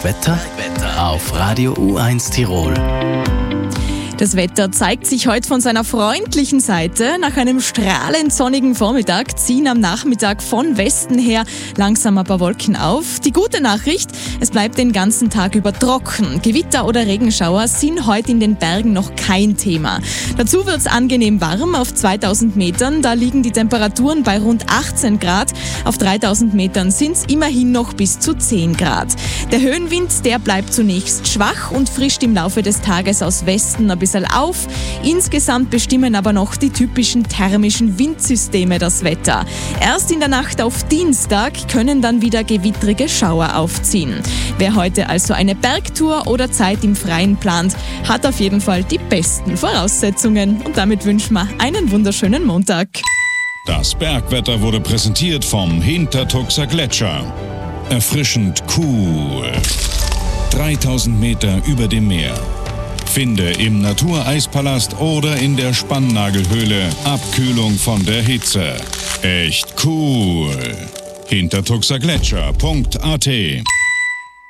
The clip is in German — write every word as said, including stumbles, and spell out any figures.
Wetter auf Radio U eins Tirol. Das Wetter zeigt sich heute von seiner freundlichen Seite. Nach einem strahlend sonnigen Vormittag ziehen am Nachmittag von Westen her langsam ein paar Wolken auf. Die gute Nachricht, es bleibt den ganzen Tag über trocken. Gewitter oder Regenschauer sind heute in den Bergen noch kein Thema. Dazu wird es angenehm warm auf zweitausend Metern. Da liegen die Temperaturen bei rund achtzehn Grad. Auf dreitausend Metern sind es immerhin noch bis zu zehn Grad. Der Höhenwind, der bleibt zunächst schwach und frischt im Laufe des Tages aus Westen ein bisschen auf. Insgesamt bestimmen aber noch die typischen thermischen Windsysteme das Wetter. Erst in der Nacht auf Dienstag können dann wieder gewittrige Schauer aufziehen. Wer heute also eine Bergtour oder Zeit im Freien plant, hat auf jeden Fall die besten Voraussetzungen. Und damit wünschen wir einen wunderschönen Montag. Das Bergwetter wurde präsentiert vom Hintertuxer Gletscher. Erfrischend cool. dreitausend Meter über dem Meer. Finde im Natureispalast oder in der Spannnagelhöhle Abkühlung von der Hitze. Echt cool. hintertuxergletscher punkt a t